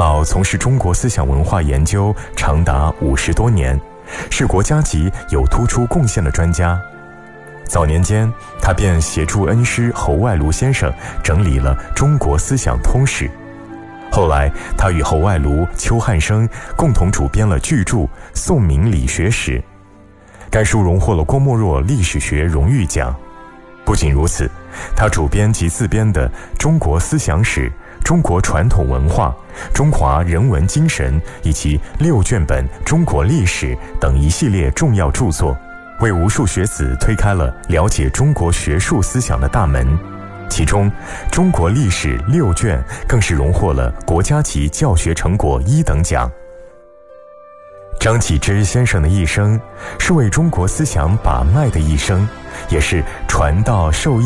老从事中国思想文化研究长达50多年，是国家级有突出贡献的专家。早年间，他便协助恩师侯外庐先生整理了《中国思想通史》。后来，他与侯外庐、邱汉生共同主编了巨著《宋明理学史》，该书荣获了郭沫若历史学荣誉奖。不仅如此，他主编及自编的《中国思想史》、《中国传统文化》、《中华人文精神》以及6卷本《中国历史》等一系列重要著作，为无数学子推开了了解中国学术思想的大门。其中，《中国历史》6卷更是荣获了国家级教学成果1等奖。张启之先生的一生是为中国思想把脉的一生，也是传道授业